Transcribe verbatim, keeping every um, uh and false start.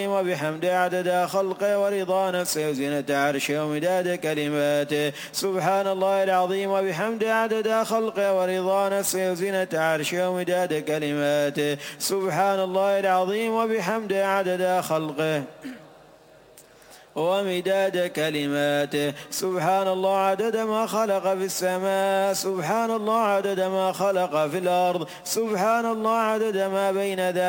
وبحمده عدد خلقه ورضا نفسه وزنة عرشه ومداد كلماته. سبحان الله العظيم وبحمده عدد خلقه ورضا نفسه وزنة عرشه ومداد كلماته. سبحان الله العظيم وبحمده عدد خلقه ومداد كلماته. سبحان الله عدد ما خلق في السماء. سبحان الله عدد ما خلق في الأرض. سبحان الله عدد ما بين ذلك